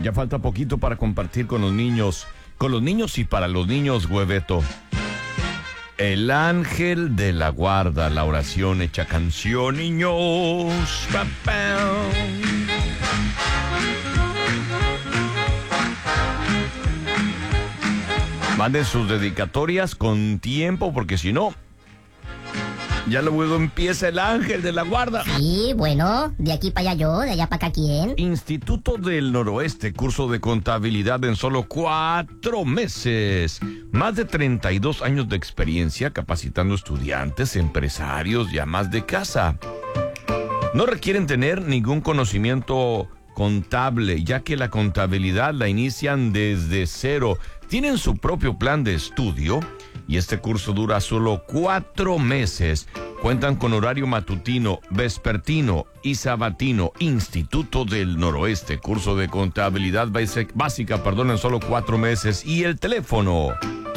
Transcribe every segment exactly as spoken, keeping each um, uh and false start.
Ya falta poquito para compartir con los niños, con los niños y para los niños, Hueveto. El ángel de la guarda, la oración hecha canción, niños. Papá. Manden sus dedicatorias con tiempo, porque si no, ya luego empieza el ángel de la guarda. Sí, bueno, de aquí para allá yo, de allá para acá quién. Instituto del Noroeste, curso de contabilidad en solo cuatro meses. Más de treinta y dos años de experiencia capacitando estudiantes, empresarios y amas de casa. No requieren tener ningún conocimiento contable, ya que la contabilidad la inician desde cero. Tienen su propio plan de estudio y este curso dura solo cuatro meses. Cuentan con horario matutino, vespertino y sabatino. Instituto del Noroeste, curso de contabilidad básica, perdón, en solo cuatro meses. Y el teléfono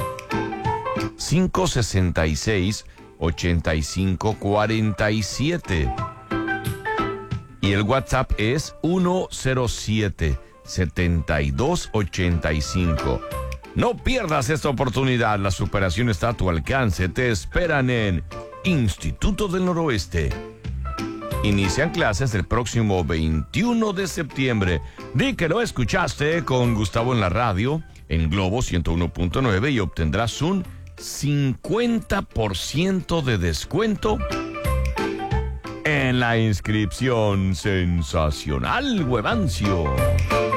cinco sesenta y seis, ochenta y cinco cuarenta y siete. Y el WhatsApp es uno cero siete, setenta y dos ochenta y cinco. No pierdas esta oportunidad, la superación está a tu alcance. Te esperan en Instituto del Noroeste. Inician clases el próximo veintiuno de septiembre. Di que lo escuchaste con Gustavo en la radio, en Globo ciento uno punto nueve, y obtendrás un cincuenta por ciento de descuento en la inscripción. Sensacional, Huevancio.